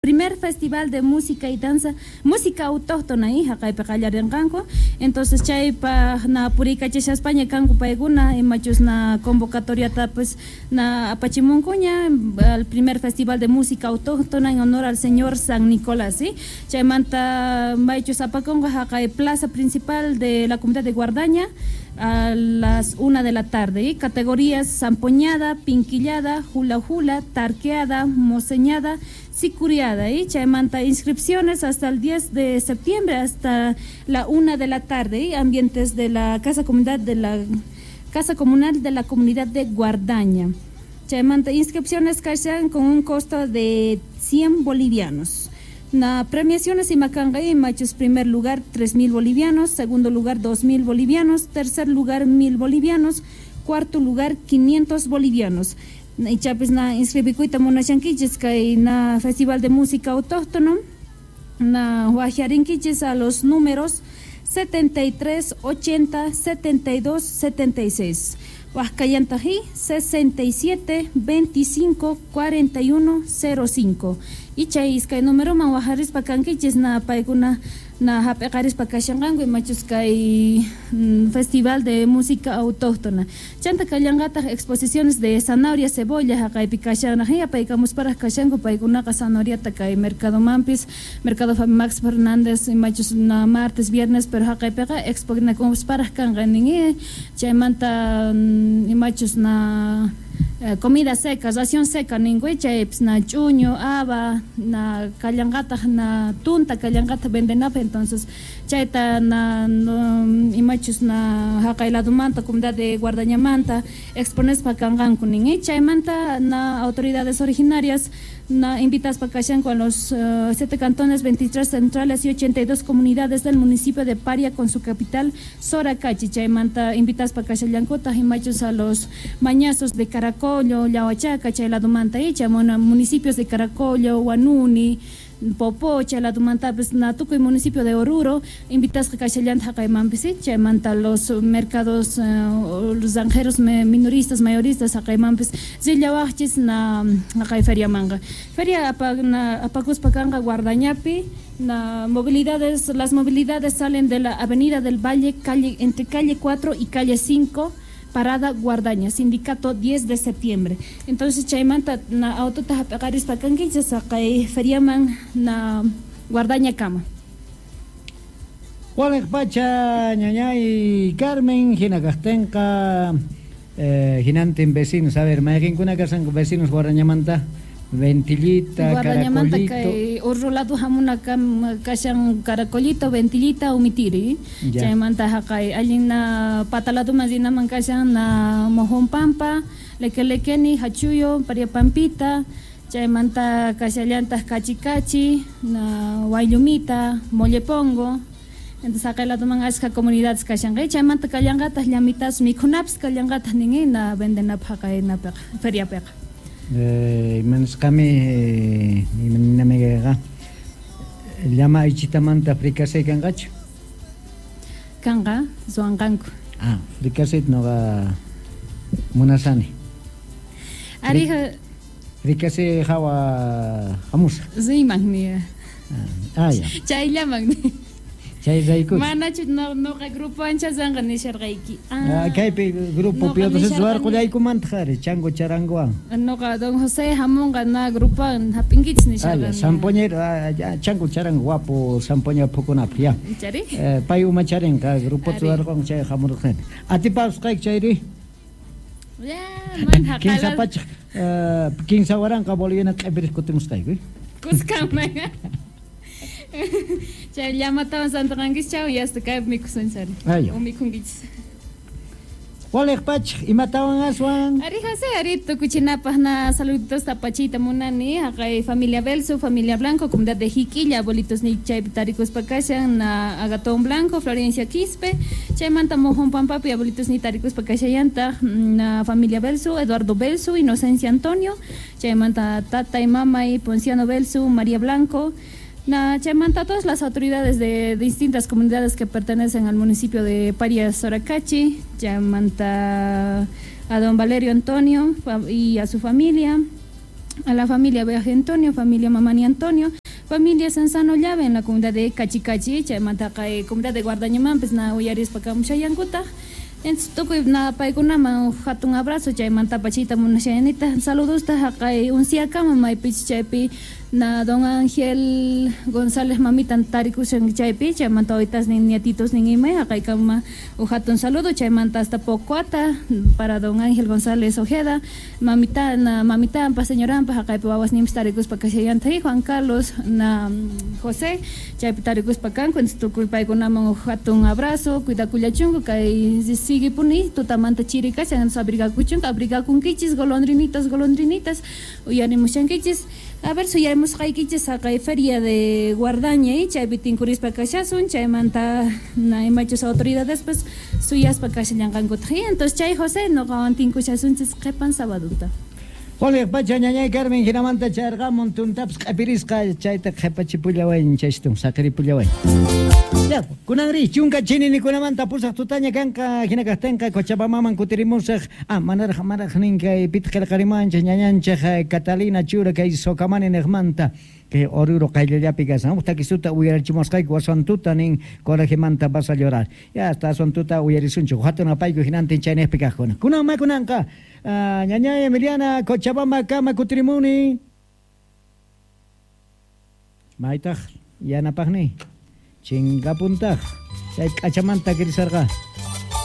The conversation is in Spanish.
Primer festival de música y danza, música autóctona hija kaypi qallarinqanku. Entonces chaypa na purikachisha España kanku paykuna imachus na convocatoriata pues na apachimunkuña al primer festival de música autóctona en honor al señor San Nicolás, ¿sí? Chaymanta maychus apakunqa haqay plaza principal de la comunidad de Guardaña a las 1 de la tarde, ¿sí? Categorías zampoñada, pinquillada, hula hula, tarqueada, moseñada, sicuriada, y chaymanta inscripciones hasta el 10 de septiembre hasta la 1 de la tarde, y ambientes de la casa comunal de la comunidad de Guardaña. Chaymanta inscripciones que con un costo de 100 bolivianos. Na premiaciones y macangay machos, primer lugar 3.000 bolivianos, segundo lugar 2.000 bolivianos, tercer lugar 1.000 bolivianos, cuarto lugar 500 bolivianos. Y chapis na inscribikuita monachanquiches kay na festival de música autóctono na huajarinquiches a los números 73 80 72 76 Huascayantají 67 25 41 05 y chayis kay número man huajaris pakanquiches na paykuna na hapeqaris pakashanqanku machus kay festival de música autóctona chanta kallangata exposiciones de zanahoria cebolla haqaypi kashanaqi paykamus para kashanku paykunaqa zanahoriata kay mercado Mampis mercado Max Fernández machus na martes viernes pero haqaypiqa exponakumus para kanqa ningi chaymanta machus na comida seca, ración seca, ningüecha, na chuño, haba, na callangata, na tunta, callangata vendenapa, entonces, chaita, na imachus, na haqayladumanta, comunidad de Guardañamanta, expones pa kanganku, chaymanta, na autoridades originarias, na invitas pa kashan con los 7 cantones, 23 centrales y 82 comunidades del municipio de Paria con su capital Soracachi. Chaymanta invitas pa kashallankota imachus a los mañazos de Caracollo, Yahuachaca, Chayladumanta y chamona municipios de Caracollo, Huanuni, Popocha, la Dumanta, pues Natuco y municipio de Oruro, invitas a Cachayanta Caimampisit, Chaymanta los mercados, los zanjeros minoristas, mayoristas, a Caimampis, Zillawachis, na Feria Manga. Feria Apacus Pacanga, Guardañapi, las movilidades salen de la Avenida del Valle, entre calle 4 y calle 5. Parada Guardaña, sindicato 10 de septiembre. Entonces, chaymanta na autota pegaris pakanquillas saqay feriaman na Guardaña cama. Walek pacha ñañay Carmen hinakastenka hinantin vecinos. A ver, mayqinkuna kasan vecinos Guardañamanta. Ventillita, Guardañamanta caracolito. Urrulatu hamuna kashan caracolito, ventillita, umitiri. Chaymanta haqay alina patalatu mazina man kashan na mohon pampa, lekelekeni, hachuyo, pariapampita. Chaymanta kashallantas kachi, na waylumita, mollepongo. Entonces haqay latu man aska comunidades kashan. Chaymanta kallangatas llamitas mikunaps kallangatas ningi na vendenap haqay na feria peqa. Menos kami namega llama ichitamanta fricase kangacho kanga zuanganku fricase noga munasani ari fricase hawa hamusa sí magnia ya chay llaman chay raiku manachu no grupo ancha zanga ni shargaiki kaypi grupo pioto se suar qulay kumantkhare chango charango no ga don José Hamonga na grupo hapingits ni shargan sampoñer chango charango guapo sampoña pokona pia chari pay uma charenka grupo suar con chay hamurkhen atipas kay chayri ya man hakala kinsa pach kinsa waranka boliviana qebiris kutimus kay kuskama Chay llama tawan santangis chao y hasta cae mi kusansari. O mi kungis. Walek pach imatawan aswan. Ari José arito kuchinapah na saluditos tapachita munani haqay familia Belso, familia Blanco, comunidad de Jiquilla, abuelitos ni chay taricos pacashan na Agatón Blanco, Florencia Quispe, chay manta mojon pampapi, abuelitos ni taricos pacashayanta na familia Belso, Eduardo Belso, Inocencia Antonio, chay manta tata y mama y Ponciano Belso, María Blanco. Chaymanta, todas las autoridades de distintas comunidades que pertenecen al municipio de Paria Soracachi, Chaymanta a don Valerio Antonio y a su familia, a la familia Viaje Antonio, familia Mamani Antonio, familia Sansano Llave en la comunidad de Cachicachi, Chaymanta, comunidad de Guardañamán, pues na Uyaris Pacamushayanguta. Entonces, toco na paikunama un abrazo, Chaymanta Pachita Munashayanita, saludos tajakai, un siakama, my pitch chaipi, na don Ángel González Mamita Tarikus en chaipi, Chaymanta oitas ni nietitos ni ime, acá kama un saludo, Chaymanta hasta Pocuata, para don Ángel González Ojeda, mamita pa señora pa acá pawas nim Tarikus pa kasayanta Juan Carlos na José, chaipi Tarikus pa kan, cuando toco paikunama un abrazo, cuida culachungo, kai sigue puni, tutamanta chirica, se han abriga kuchung, abriga con kichis, golondrinitas, uyani mushankichis. A ver, si ya hemos kichis a feria de Guardaña y chay bitin curis pa cachasun, chay manta na imachos autoridades, pues suyas pa cachayangan gutri. Entonces chay José no gawantin kuchasun chis kepan sabaduta. Ole pacha ñañay Carmen Giramanta chargamon tuntaps kapirisqa chayta qhepachipullawayn chaystum saqiripullawayn. Ya, kunanri chunka chinini kunamanta pusaq tutaña kanka hinakaqtinqa Cochabamaman kutirimusaq manaraq ninka pitqirqarimancha ñañanchaq Catalina Chura kay Socamani niqmanta que oruro qayllallapi kashan takisuta uyarchimusqayku asuntuta nin colegimanta vas a llorar. Ya hasta asuntuta uyarisunchu hatuna payku hinantin chayniypi kaqkuna. Kunanka ñañay Emiliana Cochabamba kama kutirimuni. Maytaq yanapaqni chingapuntaq chay k'achamanta kirisarqa